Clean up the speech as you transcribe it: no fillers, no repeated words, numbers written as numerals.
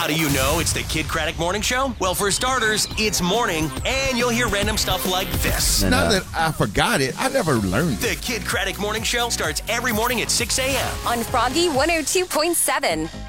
How do you know it's the Kid Craddock Morning Show? Well, for starters, it's morning, and you'll hear random stuff like this. Not that I forgot it. I never learned it. The Kid Craddock Morning Show starts every morning at 6 a.m. on Froggy 102.7.